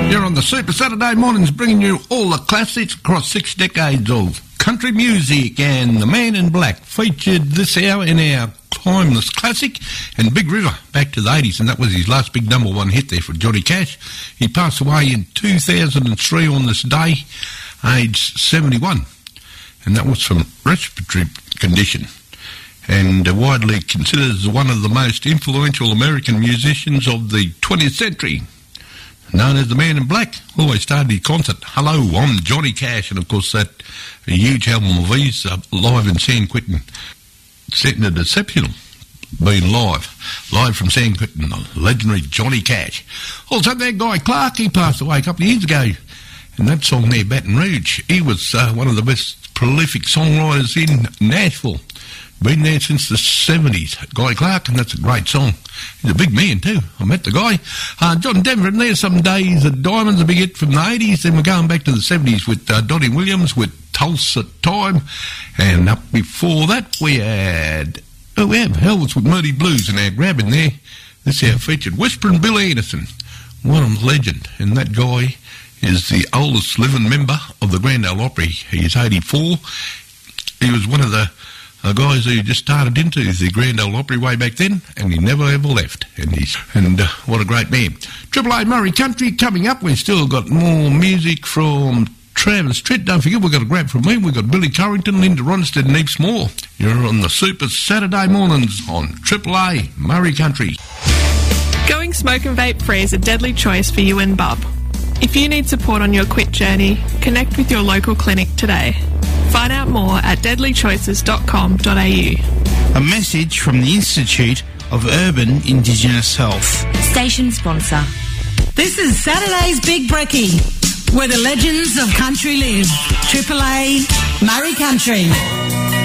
You're on the Super Saturday Mornings, bringing you all the classics across 6 decades of country music, and the Man in Black featured this hour in our timeless classic, and Big River back to the 80s, and that was his last big #1 hit there for Johnny Cash. He passed away in 2003 on this day, aged 71, and that was from respiratory condition, and widely considered as one of the most influential American musicians of the 20th century. Known as the Man in Black, always started his concert, "Hello, I'm Johnny Cash," and of course that a huge album of his, live in San Quentin, setting it exceptional, being live from San Quentin, the legendary Johnny Cash. Also, that guy Clark, he passed away a couple of years ago, and that song there, Baton Rouge, he was one of the best prolific songwriters in Nashville. Been there since the 70s, Guy Clark, and that's a great song. He's a big man too. I met the guy. John Denver, and there's Some Days at Diamonds, a big hit from the 80s. Then we're going back to the 70s with Donnie Williams with Tulsa Time. And up before that we had, Elvis with Moody Blues in our grabbing there. This here featured Whispering Bill Anderson, one of the legend. And that guy is the oldest living member of the Grand Ole Opry. He's 84. He was one of the guys who just started into the Grand Ole Opry way back then, and he never ever left. And what a great man. Triple A Murray Country coming up. We've still got more music from Travis Tritt. Don't forget, we've got a grab from me. We've got Billy Currington, Linda Ronstadt, and heaps more. You're on the Super Saturday Mornings on Triple A Murray Country. Going smoke and vape free is a deadly choice for you and Bub. If you need support on your quit journey, connect with your local clinic today. Find out more at deadlychoices.com.au. A message from the Institute of Urban Indigenous Health. Station sponsor. This is Saturday's Big Brekkie, where the legends of country live. Triple A Murray Country.